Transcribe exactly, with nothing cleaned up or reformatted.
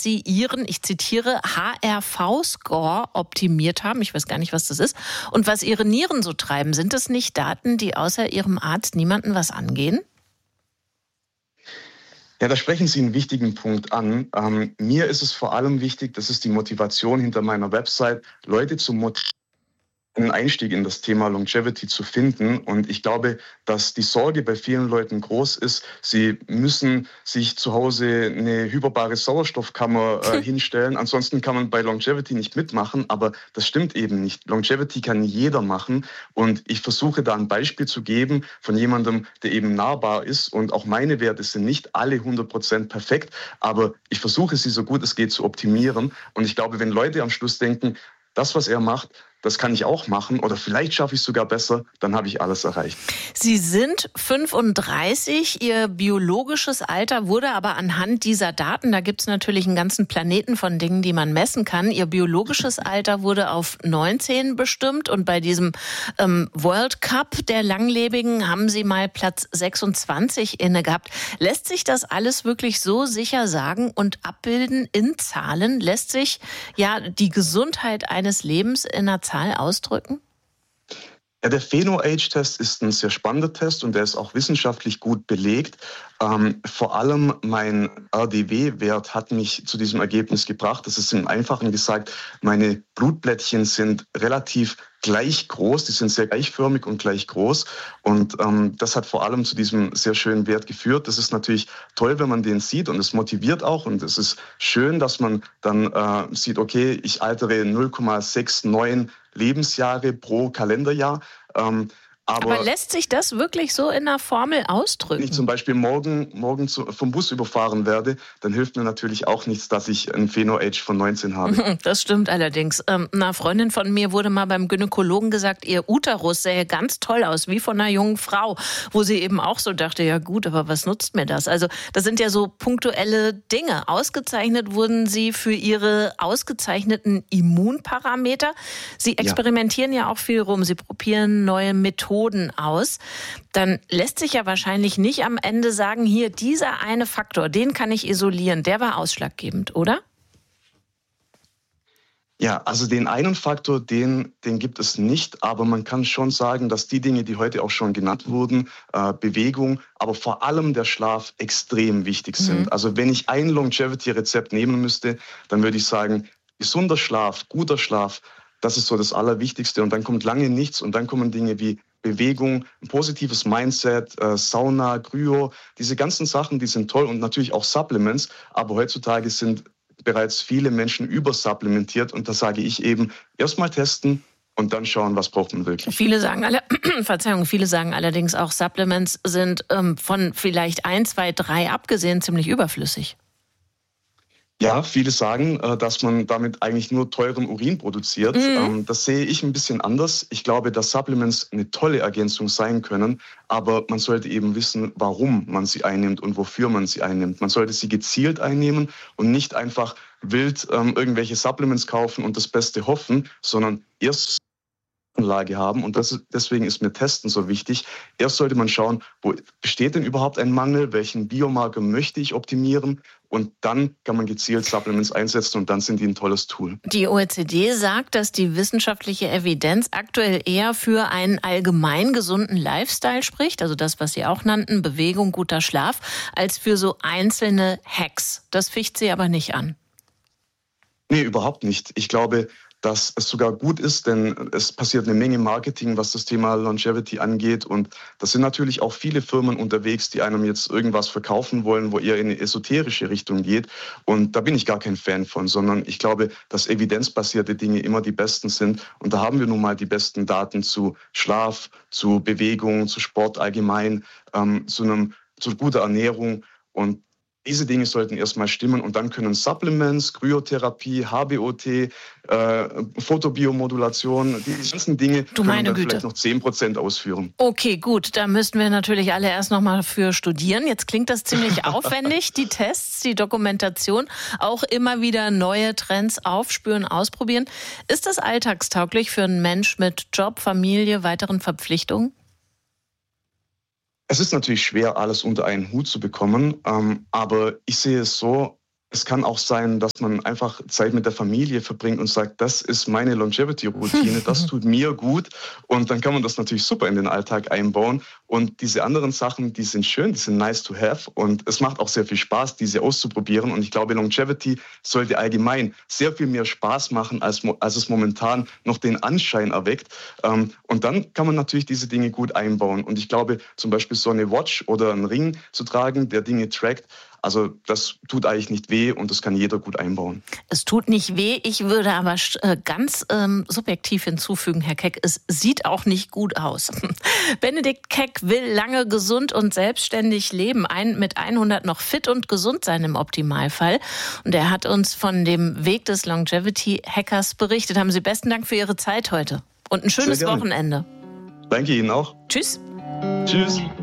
dass Sie Ihren, ich zitiere, H R V-Score optimiert haben. Ich weiß gar nicht, was das ist. Und was Ihre Nieren so treiben. Sind das nicht Daten, die außer Ihrem Arzt niemanden was angehen? Ja, da sprechen Sie einen wichtigen Punkt an. Ähm, mir ist es vor allem wichtig, das ist die Motivation hinter meiner Website, Leute zu motivieren, einen Einstieg in das Thema Longevity zu finden. Und ich glaube, dass die Sorge bei vielen Leuten groß ist. Sie müssen sich zu Hause eine hyperbare Sauerstoffkammer äh, hinstellen. Ansonsten kann man bei Longevity nicht mitmachen. Aber das stimmt eben nicht. Longevity kann jeder machen. Und ich versuche da ein Beispiel zu geben von jemandem, der eben nahbar ist. Und auch meine Werte sind nicht alle hundert Prozent perfekt. Aber ich versuche sie so gut es geht zu optimieren. Und ich glaube, wenn Leute am Schluss denken, das, was er macht, das kann ich auch machen oder vielleicht schaffe ich es sogar besser, dann habe ich alles erreicht. Sie sind fünfunddreißig, Ihr biologisches Alter wurde aber anhand dieser Daten, da gibt es natürlich einen ganzen Planeten von Dingen, die man messen kann, Ihr biologisches Alter wurde auf neunzehn bestimmt und bei diesem ähm, World Cup der Langlebigen haben Sie mal Platz sechsundzwanzig inne gehabt. Lässt sich das alles wirklich so sicher sagen und abbilden in Zahlen? Lässt sich ja die Gesundheit eines Lebens in einer Zahl ausdrücken? Ja, der Pheno-Age-Test ist ein sehr spannender Test und der ist auch wissenschaftlich gut belegt. Ähm, vor allem mein R D W-Wert hat mich zu diesem Ergebnis gebracht. Das ist im Einfachen gesagt, meine Blutblättchen sind relativ gleich groß, die sind sehr gleichförmig und gleich groß. Und ähm, das hat vor allem zu diesem sehr schönen Wert geführt. Das ist natürlich toll, wenn man den sieht und es motiviert auch. Und es ist schön, dass man dann äh, sieht, okay, ich altere null Komma neunundsechzig Lebensjahre pro Kalenderjahr. Ähm, Aber, Aber lässt sich das wirklich so in einer Formel ausdrücken? Wenn ich zum Beispiel morgen, morgen zu, vom Bus überfahren werde, dann hilft mir natürlich auch nichts, dass ich ein Pheno-Age von neunzehn habe. Das stimmt allerdings. Ähm, einer Freundin von mir wurde mal beim Gynäkologen gesagt, ihr Uterus sähe ganz toll aus, wie von einer jungen Frau. Wo sie eben auch so dachte, ja gut, aber was nutzt mir das? Also das sind ja so punktuelle Dinge. Ausgezeichnet wurden sie für ihre ausgezeichneten Immunparameter. Sie experimentieren ja, ja auch viel rum. Sie probieren neue Methoden aus, dann lässt sich ja wahrscheinlich nicht am Ende sagen, hier, dieser eine Faktor, den kann ich isolieren, der war ausschlaggebend, oder? Ja, also den einen Faktor, den, den gibt es nicht, aber man kann schon sagen, dass die Dinge, die heute auch schon genannt wurden, äh, Bewegung, aber vor allem der Schlaf extrem wichtig sind. Mhm. Also wenn ich ein Longevity-Rezept nehmen müsste, dann würde ich sagen, gesunder Schlaf, guter Schlaf, das ist so das Allerwichtigste. Und dann kommt lange nichts und dann kommen Dinge wie Bewegung, ein positives Mindset, äh, Sauna, Kryo, diese ganzen Sachen, die sind toll und natürlich auch Supplements. Aber heutzutage sind bereits viele Menschen übersupplementiert und da sage ich eben, erstmal testen und dann schauen, was braucht man wirklich. Viele sagen alle, Verzeihung, viele sagen allerdings auch, Supplements sind ähm, von vielleicht ein, zwei, drei abgesehen ziemlich überflüssig. Ja, viele sagen, dass man damit eigentlich nur teuren Urin produziert. Mhm. Das sehe ich ein bisschen anders. Ich glaube, dass Supplements eine tolle Ergänzung sein können, aber man sollte eben wissen, warum man sie einnimmt und wofür man sie einnimmt. Man sollte sie gezielt einnehmen und nicht einfach wild ähm, irgendwelche Supplements kaufen und das Beste hoffen, sondern erst Lage haben und das, deswegen ist mir Testen so wichtig. Erst sollte man schauen, wo besteht denn überhaupt ein Mangel, welchen Biomarker möchte ich optimieren und dann kann man gezielt Supplements einsetzen und dann sind die ein tolles Tool. Die O E C D sagt, dass die wissenschaftliche Evidenz aktuell eher für einen allgemein gesunden Lifestyle spricht, also das, was Sie auch nannten, Bewegung, guter Schlaf, als für so einzelne Hacks. Das ficht Sie aber nicht an. Nee, überhaupt nicht. Ich glaube, dass es sogar gut ist, denn es passiert eine Menge Marketing, was das Thema Longevity angeht. Und da sind natürlich auch viele Firmen unterwegs, die einem jetzt irgendwas verkaufen wollen, wo eher in eine esoterische Richtung geht. Und da bin ich gar kein Fan von, sondern ich glaube, dass evidenzbasierte Dinge immer die besten sind. Und da haben wir nun mal die besten Daten zu Schlaf, zu Bewegung, zu Sport allgemein, ähm, zu, einem, zu guter Ernährung. Und diese Dinge sollten erstmal stimmen und dann können Supplements, Kryotherapie, H B O T, äh, Photobiomodulation, die ganzen Dinge du können dann Güte. vielleicht noch zehn Prozent ausführen. Okay, gut, da müssten wir natürlich alle erst noch mal für studieren. Jetzt klingt das ziemlich aufwendig, die Tests, die Dokumentation, auch immer wieder neue Trends aufspüren, ausprobieren. Ist das alltagstauglich für einen Mensch mit Job, Familie, weiteren Verpflichtungen? Es ist natürlich schwer, alles unter einen Hut zu bekommen, ähm, aber ich sehe es so, Es kann auch sein, dass man einfach Zeit mit der Familie verbringt und sagt, das ist meine Longevity-Routine, das tut mir gut. Und dann kann man das natürlich super in den Alltag einbauen. Und diese anderen Sachen, die sind schön, die sind nice to have. Und es macht auch sehr viel Spaß, diese auszuprobieren. Und ich glaube, Longevity sollte allgemein sehr viel mehr Spaß machen, als, als es momentan noch den Anschein erweckt. Und dann kann man natürlich diese Dinge gut einbauen. Und ich glaube, zum Beispiel so eine Watch oder einen Ring zu tragen, der Dinge trackt, also das tut eigentlich nicht weh und das kann jeder gut einbauen. Es tut nicht weh. Ich würde aber ganz ähm, subjektiv hinzufügen, Herr Keck, es sieht auch nicht gut aus. Benedikt Keck will lange gesund und selbstständig leben, ein, mit hundert noch fit und gesund sein im Optimalfall. Und er hat uns von dem Weg des Longevity-Hackers berichtet. Haben Sie besten Dank für Ihre Zeit heute und ein schönes Wochenende. Danke Ihnen auch. Tschüss. Tschüss.